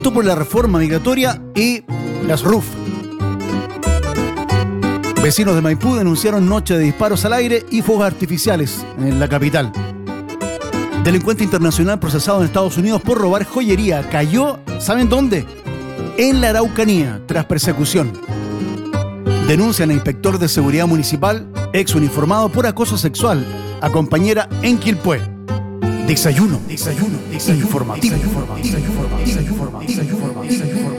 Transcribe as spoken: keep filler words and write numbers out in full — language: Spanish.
por la reforma migratoria y las R U F. Vecinos de Maipú denunciaron noche de disparos al aire y fuegos artificiales en la capital. Delincuente internacional procesado en Estados Unidos por robar joyería cayó, ¿saben dónde? En la Araucanía, tras persecución. Denuncian a inspector de seguridad municipal, ex uniformado por acoso sexual a compañera en Quilpué. Desayuno, desayuno, desayuno informativo. Informativo, informativo, informativo, informativo, informativo.